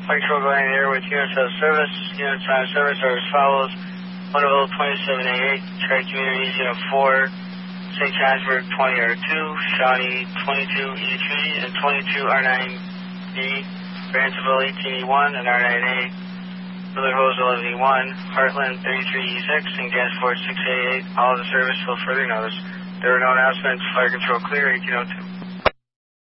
Flight control going in the air with units out of service. Units out of service are as follows. Bonneville 2788, Tri-Communities Unit 4, St. Johnsburg 20R2, Shawnee 22E3, and 22R9B, Bransonville 18E1 and R9A, Miller Hose 11E1, Heartland 33E6, and Gasport 688. All of the service will further notice. There are no announcements. Fire control clear, 1802.